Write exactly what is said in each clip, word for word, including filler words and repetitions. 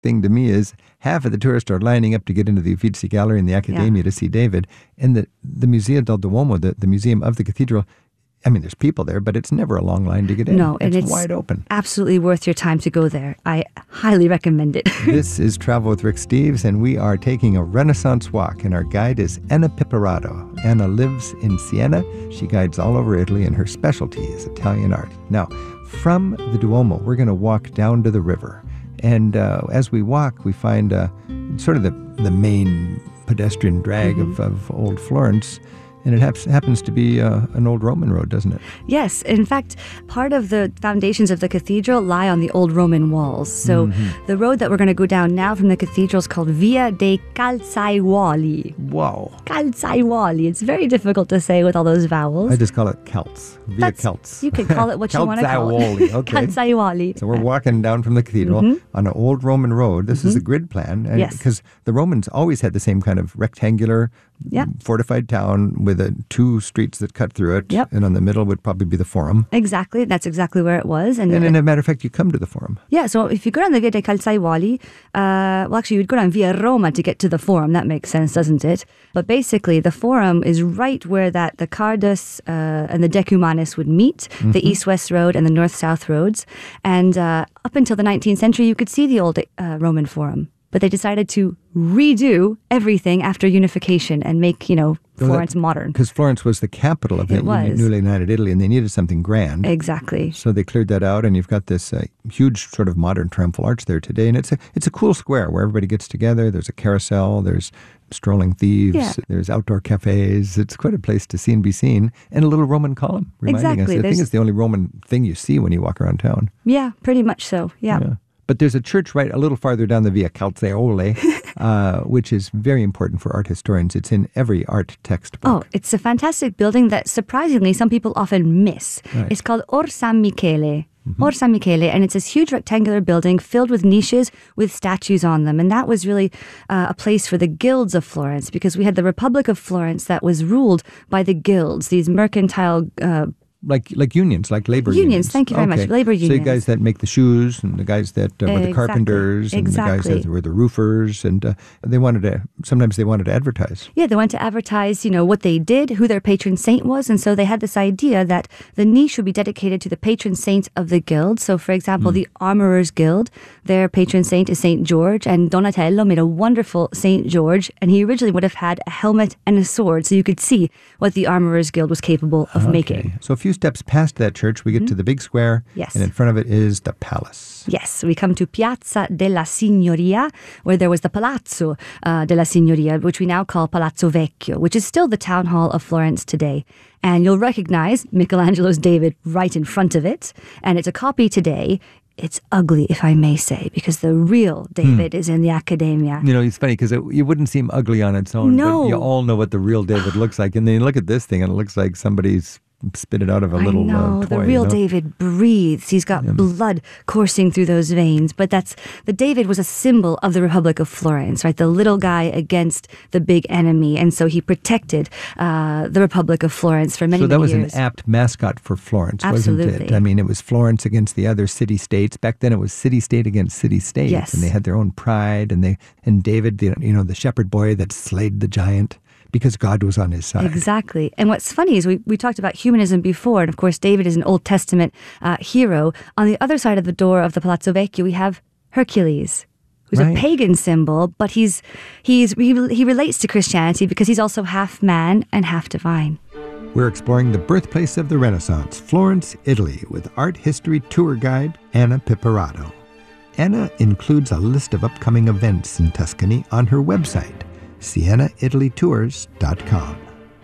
thing to me is half of the tourists are lining up to get into the Uffizi Gallery and the Accademia yeah. to see David. And the, the Museo del Duomo, the, the museum of the cathedral, I mean, there's people there, but it's never a long line to get in. No, and it's, it's wide open. Absolutely worth your time to go there. I highly recommend it. This is Travel with Rick Steves, and we are taking a Renaissance walk, and our guide is Anna Pipperato. Anna lives in Siena. She guides all over Italy, and her specialty is Italian art. Now, from the Duomo, we're going to walk down to the river. And uh, as we walk, we find uh, sort of the, the main pedestrian drag mm-hmm. of, of old Florence. And it haps, happens to be uh, an old Roman road, doesn't it? Yes. In fact, part of the foundations of the cathedral lie on the old Roman walls. So mm-hmm. the road that we're going to go down now from the cathedral is called Via dei Calzaiuoli. Wow. Calzaiuoli. It's very difficult to say with all those vowels. I just call it Celts. Via That's, Celts. You can call it what you want to call it. Okay. Calzaiuoli. So we're walking down from the cathedral mm-hmm. on an old Roman road. This mm-hmm. is a grid plan. And yes. Because the Romans always had the same kind of rectangular yeah. fortified town with a, two streets that cut through it. Yep. And on the middle would probably be the Forum. Exactly. That's exactly where it was. And, and, and uh, as a matter of fact, you come to the Forum. Yeah. So if you go down the Via dei Calzaiuoli, uh, well, actually, you'd go down Via Roma to get to the Forum. That makes sense, doesn't it? But basically, the Forum is right where that the Cardus uh, and the Decumanus would meet, mm-hmm. the east-west road and the north-south roads. And uh, up until the nineteenth century, you could see the old uh, Roman Forum. But they decided to redo everything after unification and make, you know, Florence well, that, modern. Because Florence was the capital of the newly united Italy, and they needed something grand. Exactly. So they cleared that out, and you've got this uh, huge sort of modern triumphal arch there today. And it's a, it's a cool square where everybody gets together. There's a carousel. There's strolling thieves. Yeah. There's outdoor cafes. It's quite a place to see and be seen. And a little Roman column reminding exactly. us. I there's... think it's the only Roman thing you see when you walk around town. Yeah, pretty much so. Yeah. yeah. But there's a church right a little farther down the Via Calzaiuoli, uh, which is very important for art historians. It's in every art textbook. Oh, it's a fantastic building that surprisingly some people often miss. Right. It's called Or San Michele. Mm-hmm. Or San Michele, and it's this huge rectangular building filled with niches with statues on them. And that was really uh, a place for the guilds of Florence, because we had the Republic of Florence that was ruled by the guilds, these mercantile uh Like like unions, like labor unions. Unions, thank you very okay. much. Labor unions. So you guys that make the shoes, and the guys that uh, were exactly. the carpenters, and exactly. the guys that were the roofers, and uh, they wanted to, sometimes they wanted to advertise. Yeah, they wanted to advertise, you know, what they did, who their patron saint was, and so they had this idea that the niche would be dedicated to the patron saint of the guild. So, for example, mm. the Armorers Guild, their patron saint is Saint George, and Donatello made a wonderful Saint George, and he originally would have had a helmet and a sword, so you could see what the Armorers Guild was capable of okay. making. So a few steps past that church, we get mm-hmm. to the big square, yes. and in front of it is the palace. Yes, we come to Piazza della Signoria, where there was the Palazzo uh, della Signoria, which we now call Palazzo Vecchio, which is still the town hall of Florence today. And you'll recognize Michelangelo's David right in front of it, and it's a copy today. It's ugly, if I may say, because the real David hmm. is in the Accademia. You know, it's funny because it, it wouldn't seem ugly on its own, no. but you all know what the real David looks like. And then you look at this thing, and it looks like somebody's spit it out of a little I know. Uh, toy. The real you know? David breathes. He's got yeah. blood coursing through those veins. But that's the David was a symbol of the Republic of Florence, right? The little guy against the big enemy. And so he protected uh, the Republic of Florence for many, so that many was years. an apt mascot for Florence, Absolutely. wasn't it? I mean, it was Florence against the other city-states. Back then it was city-state against city-state. Yes. And they had their own pride. And they and David, the, you know, the shepherd boy that slayed the giant, because God was on his side. Exactly. And what's funny is we, we talked about humanism before, and of course David is an Old Testament uh, hero. On the other side of the door of the Palazzo Vecchio, we have Hercules, who's right. a pagan symbol, but he's he's he, he relates to Christianity because he's also half man and half divine. We're exploring the birthplace of the Renaissance, Florence, Italy, with art history tour guide Anna Pipperato. Anna includes a list of upcoming events in Tuscany on her website, siena italy tours dot com.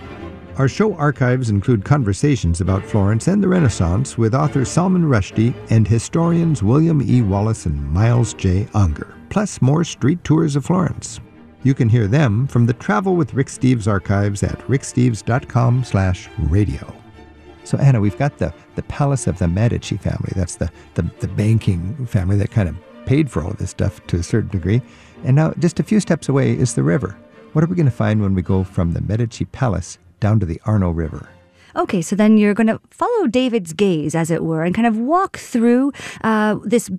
Our show archives include conversations about Florence and the Renaissance with author Salman Rushdie and historians William E. Wallace and Miles J. Unger, plus more street tours of Florence. You can hear them from the Travel with Rick Steves archives at ricksteves.com slash radio. So, Anna, we've got the, the Palace of the Medici family. That's the, the, the banking family that kind of paid for all of this stuff to a certain degree. And now, just a few steps away is the river. What are we going to find when we go from the Medici Palace down to the Arno River? Okay, so then you're going to follow David's gaze, as it were, and kind of walk through uh, this big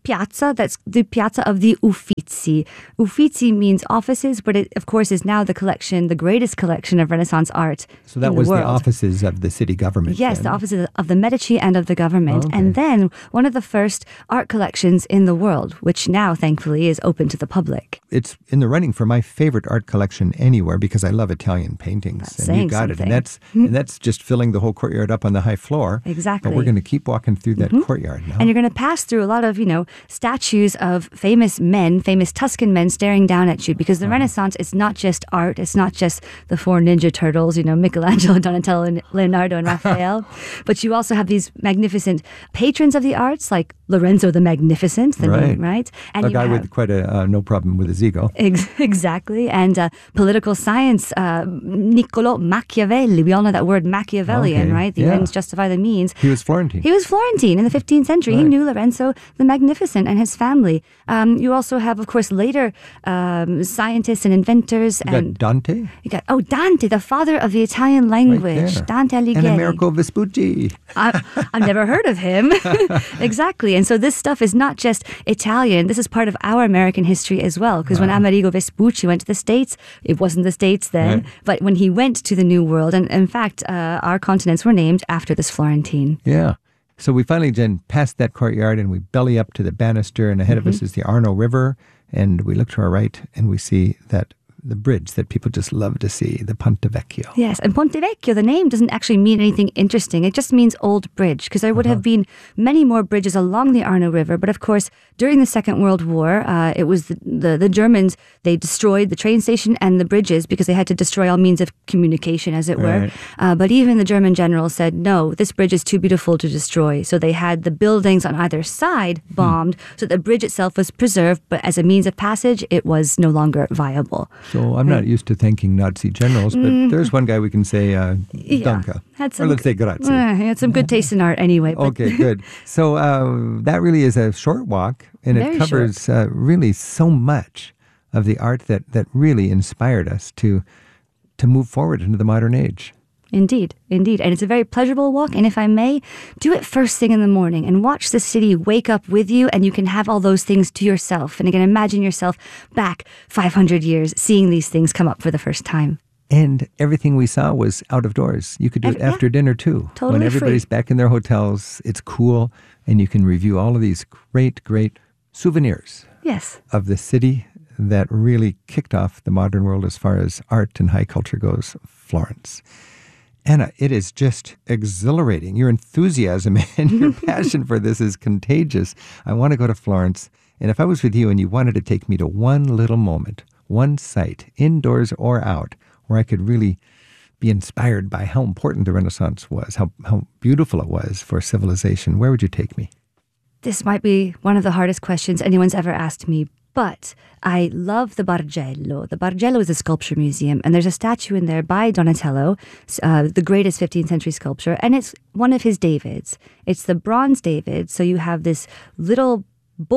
piazza. That's the piazza of the Uffizi. Uffizi means offices, but it, of course, is now the collection, the greatest collection of Renaissance art. So that in was the, the world. offices of the city government. Yes, then. the offices of the Medici and of the government. Oh, okay. And then one of the first art collections in the world, which now, thankfully, is open to the public. It's in the running for my favorite art collection anywhere because I love Italian paintings. That's and you saying got something. it. And that's, and that's just filling the whole courtyard up on the high floor. Exactly. But we're going to keep walking through that Mm-hmm. courtyard now. And you're going to pass through a lot of, you know, statues of famous men, famous Tuscan men staring down at you, because the uh-huh. Renaissance is not just art. It's not just the four Ninja Turtles, you know, Michelangelo, Donatello, Leonardo, and Raphael. But you also have these magnificent patrons of the arts like Lorenzo the Magnificent, the right. name, right? And a you guy have, with quite a uh, no problem with his ego. Ex- exactly. And uh, political science, uh, Niccolò Machiavelli. We all know that word Machiavellian, okay. right? The yeah. ends justify the means. He was Florentine. He was Florentine in the fifteenth century. Right. He knew Lorenzo the Magnificent and his family. Um, you also have, of course, later um, scientists and inventors. You and got Dante. You got, oh, Dante, the father of the Italian language. Right Dante Alighieri. And Americo Vespucci. I, I've never heard of him. Exactly. And so this stuff is not just Italian. This is part of our American history as well. Because wow. when Amerigo Vespucci went to the States, it wasn't the States then. Right. But when he went to the New World, and in fact, uh, our continents were named after this Florentine. Yeah. So we finally then passed that courtyard and we belly up to the banister, and ahead mm-hmm. of us is the Arno River. And we look to our right and we see that the bridge that people just love to see, the Ponte Vecchio. Yes, and Ponte Vecchio, the name doesn't actually mean anything interesting. It just means old bridge, because there would uh-huh. have been many more bridges along the Arno River. But of course, during the Second World War, uh, it was the, the, the Germans, they destroyed the train station and the bridges because they had to destroy all means of communication, as it were. Right. Uh, but even the German generals said, no, this bridge is too beautiful to destroy. So they had the buildings on either side bombed, hmm. so the bridge itself was preserved, but as a means of passage, it was no longer viable. So I'm not used to thanking Nazi generals, but mm. there's one guy we can say, uh, yeah. danke. Had some, or let's say grazie. Uh, he had some good taste in art anyway. But okay, good. So uh, that really is a short walk, and Very it covers uh, really so much of the art that, that really inspired us to to move forward into the modern age. Indeed, indeed. And it's a very pleasurable walk. And if I may, do it first thing in the morning and watch the city wake up with you, and you can have all those things to yourself. And again, imagine yourself back five hundred years seeing these things come up for the first time. And everything we saw was out of doors. You could do it yeah, after dinner too. Totally when everybody's free. back in their hotels, it's cool, and you can review all of these great, great souvenirs yes. of the city that really kicked off the modern world as far as art and high culture goes, Florence. Anna, it is just exhilarating. Your enthusiasm and your passion for this is contagious. I want to go to Florence. And if I was with you and you wanted to take me to one little moment, one site, indoors or out, where I could really be inspired by how important the Renaissance was, how, how beautiful it was for civilization, where would you take me? This might be one of the hardest questions anyone's ever asked me, but I love the Bargello. The Bargello is a sculpture museum, and there's a statue in there by Donatello, uh, the greatest fifteenth century sculpture, and it's one of his Davids. It's the bronze David, so you have this little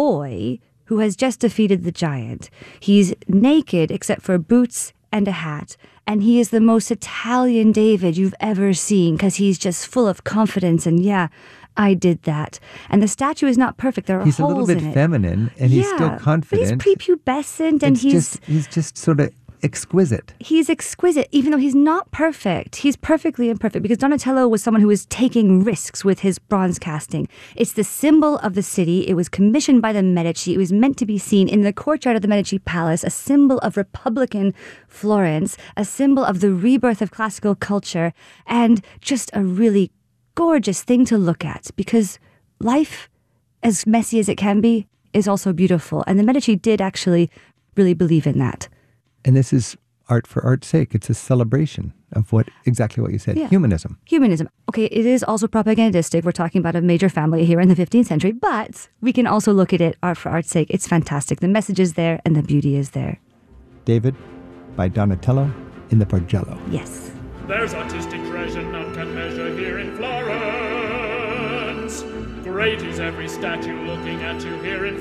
boy who has just defeated the giant. He's naked except for boots and a hat, and he is the most Italian David you've ever seen because he's just full of confidence and, yeah, I did that. And the statue is not perfect. There are he's holes in it. He's a little bit feminine, and yeah, he's still confident. But he's prepubescent, and it's he's just, he's just sort of exquisite. He's exquisite, even though he's not perfect. He's perfectly imperfect, because Donatello was someone who was taking risks with his bronze casting. It's the symbol of the city. It was commissioned by the Medici. It was meant to be seen in the courtyard of the Medici Palace, a symbol of Republican Florence, a symbol of the rebirth of classical culture, and just a really gorgeous thing to look at, because life, as messy as it can be, is also beautiful. And the Medici did actually really believe in that. And this is art for art's sake. It's a celebration of what exactly what you said, yeah. humanism. Humanism. Okay, it is also propagandistic. We're talking about a major family here in the fifteenth century, but we can also look at it art for art's sake. It's fantastic. The message is there and the beauty is there. David by Donatello in the Bargello. Yes. There's artistic treasure none can measure here in Florence. Great is every statue looking at you here in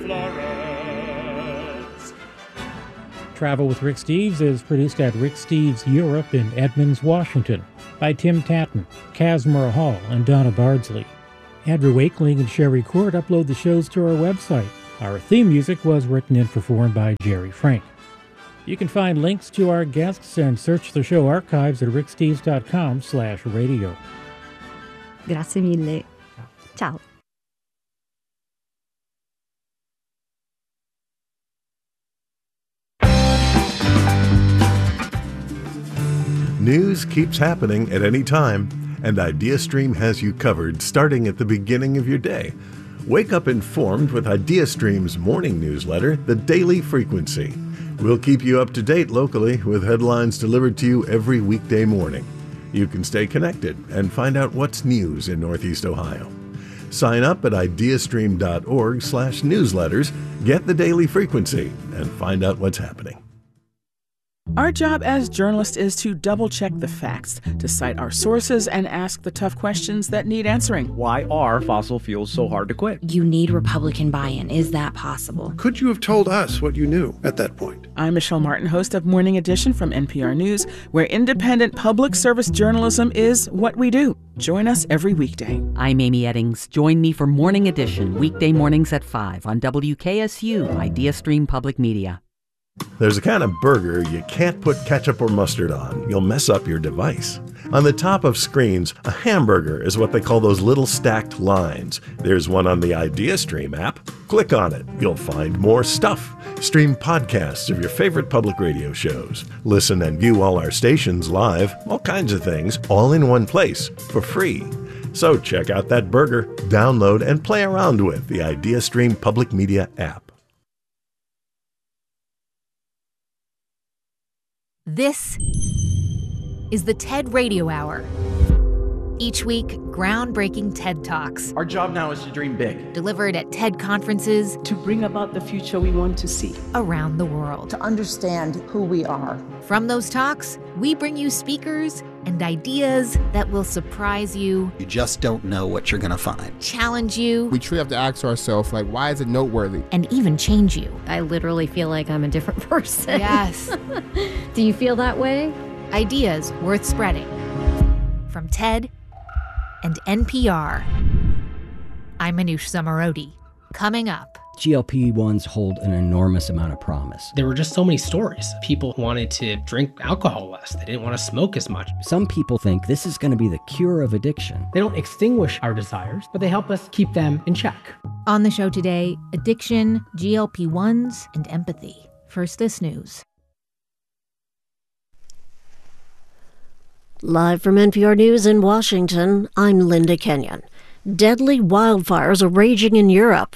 Florence. Travel with Rick Steves is produced at Rick Steves Europe in Edmonds, Washington by Tim Tatton, Casimir Hall, and Donna Bardsley. Andrew Wakeling and Sherry Court upload the shows to our website, Our theme music was written and performed by Jerry Frank. You can find links to our guests and search the show archives at rick steves dot com slash radio. Grazie mille. Ciao. News keeps happening at any time, and IdeaStream has you covered starting at the beginning of your day. Wake up informed with IdeaStream's morning newsletter, The Daily Frequency. We'll keep you up to date locally with headlines delivered to you every weekday morning. You can stay connected and find out what's news in Northeast Ohio. Sign up at ideastream.org slash newsletters, get The Daily Frequency, and find out what's happening. Our job as journalists is to double-check the facts, to cite our sources, and ask the tough questions that need answering. Why are fossil fuels so hard to quit? You need Republican buy-in. Is that possible? Could you have told us what you knew at that point? I'm Michelle Martin, host of Morning Edition from N P R News, where independent public service journalism is what we do. Join us every weekday. I'm Amy Eddings. Join me for Morning Edition, weekday mornings at five on W K S U, IdeaStream Public Media. There's a kind of burger you can't put ketchup or mustard on. You'll mess up your device. On the top of screens, a hamburger is what they call those little stacked lines. There's one on the IdeaStream app. Click on it. You'll find more stuff. Stream podcasts of your favorite public radio shows. Listen and view all our stations live. All kinds of things, all in one place, for free. So check out that burger, download, and play around with the IdeaStream Public Media app. This is the TED Radio Hour. Each week, groundbreaking TED Talks. Our job now is to dream big. Delivered at TED conferences. To bring about the future we want to see. Around the world. To understand who we are. From those talks, we bring you speakers and ideas that will surprise you. You just don't know what you're going to find. Challenge you. We truly have to ask ourselves, like, why is it noteworthy? And even change you. I literally feel like I'm a different person. Yes. Do you feel that way? Ideas worth spreading. From TED and N P R. I'm Manoush Zomorodi. Coming up. G L P ones hold an enormous amount of promise. There were just so many stories. People wanted to drink alcohol less. They didn't want to smoke as much. Some people think this is going to be the cure of addiction. They don't extinguish our desires, but they help us keep them in check. On the show today, addiction, G L P ones, and empathy. First, this news. Live from N P R News in Washington, I'm Linda Kenyon. Deadly wildfires are raging in Europe.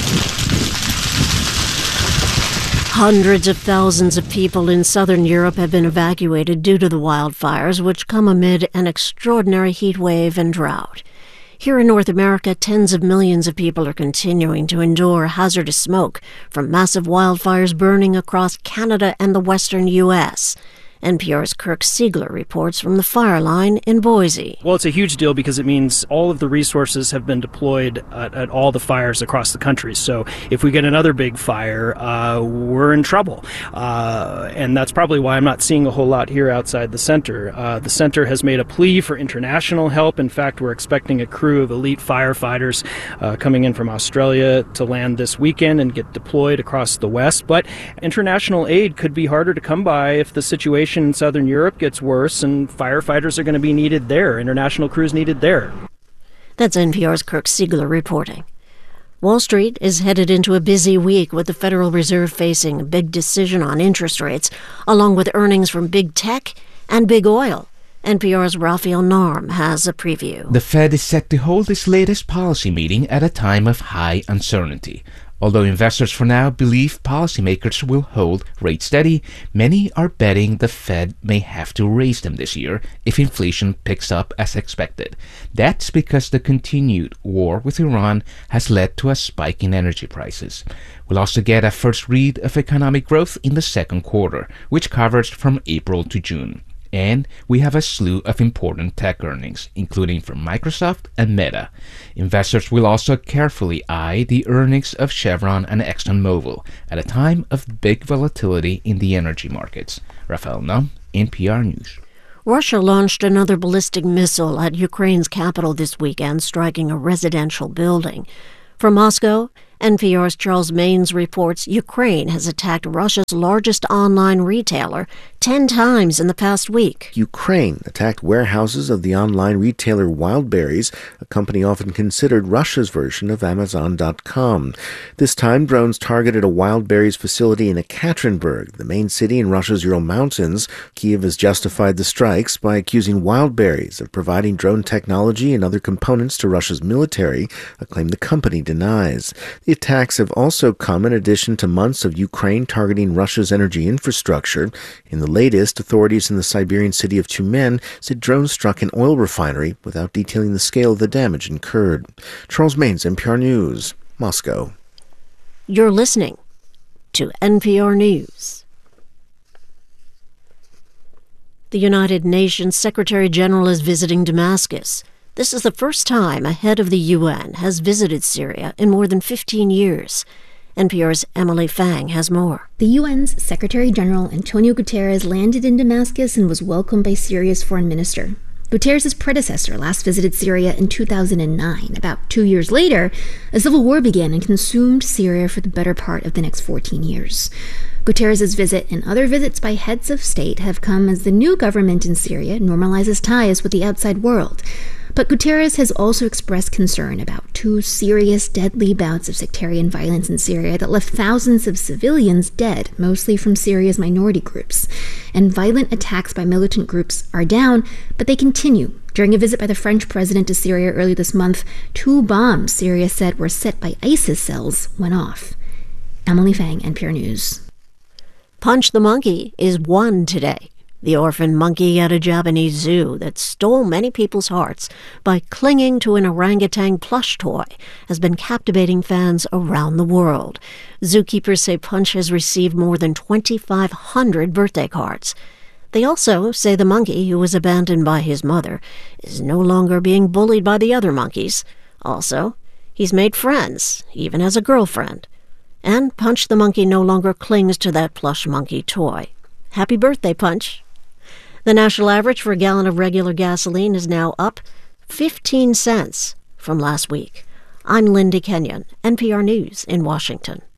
Hundreds of thousands of people in southern Europe have been evacuated due to the wildfires, which come amid an extraordinary heat wave and drought. Here in North America, tens of millions of people are continuing to endure hazardous smoke from massive wildfires burning across Canada and the western U S N P R's Kirk Siegler reports from the fire line in Boise. Well, it's a huge deal because it means all of the resources have been deployed at, at all the fires across the country. So if we get another big fire, uh, we're in trouble. Uh, and that's probably why I'm not seeing a whole lot here outside the center. Uh, the center has made a plea for international help. In fact, we're expecting a crew of elite firefighters uh, coming in from Australia to land this weekend and get deployed across the West. But international aid could be harder to come by if the situation in southern Europe gets worse and firefighters are going to be needed there, international crews needed there. That's N P R's Kirk Siegler reporting. Wall Street is headed into a busy week with the Federal Reserve facing a big decision on interest rates, along with earnings from big tech and big oil. N P R's Raphael Narm has a preview. The Fed is set to hold its latest policy meeting at a time of high uncertainty. Although investors for now believe policymakers will hold rates steady, many are betting the Fed may have to raise them this year if inflation picks up as expected. That's because the continued war with Iran has led to a spike in energy prices. We'll also get a first read of economic growth in the second quarter, which covers from April to June. And we have a slew of important tech earnings, including from Microsoft and Meta. Investors will also carefully eye the earnings of Chevron and ExxonMobil at a time of big volatility in the energy markets. Raphael Narm, N P R News. Russia launched another ballistic missile at Ukraine's capital this weekend, striking a residential building. From Moscow, N P R's Charles Maines reports Ukraine has attacked Russia's largest online retailer ten times in the past week. Ukraine attacked warehouses of the online retailer Wildberries, a company often considered Russia's version of Amazon dot com. This time, drones targeted a Wildberries facility in Ekaterinburg, the main city in Russia's Ural Mountains. Kyiv has justified the strikes by accusing Wildberries of providing drone technology and other components to Russia's military, a claim the company denies. The attacks have also come in addition to months of Ukraine targeting Russia's energy infrastructure. In the latest, authorities in the Siberian city of Tyumen said drones struck an oil refinery without detailing the scale of the damage incurred. Charles Maines, N P R News, Moscow. You're listening to N P R News. The United Nations Secretary General is visiting Damascus. This is the first time a head of the U N has visited Syria in more than fifteen years. N P R's Emily Fang has more. The U N's Secretary General Antonio Guterres landed in Damascus and was welcomed by Syria's foreign minister. Guterres' predecessor last visited Syria in two thousand nine. About two years later, a civil war began and consumed Syria for the better part of the next fourteen years. Guterres' visit and other visits by heads of state have come as the new government in Syria normalizes ties with the outside world. But Guterres has also expressed concern about two serious, deadly bouts of sectarian violence in Syria that left thousands of civilians dead, mostly from Syria's minority groups. And violent attacks by militant groups are down, but they continue. During a visit by the French president to Syria earlier this month, two bombs Syria said were set by ISIS cells went off. Emily Fang, N P R News. Punch the Monkey is one today. The orphan monkey at a Japanese zoo that stole many people's hearts by clinging to an orangutan plush toy has been captivating fans around the world. Zookeepers say Punch has received more than twenty-five hundred birthday cards. They also say the monkey, who was abandoned by his mother, is no longer being bullied by the other monkeys. Also, he's made friends, even as a girlfriend. And Punch the Monkey no longer clings to that plush monkey toy. Happy birthday, Punch. The national average for a gallon of regular gasoline is now up fifteen cents from last week. I'm Linda Kenyon, N P R News in Washington.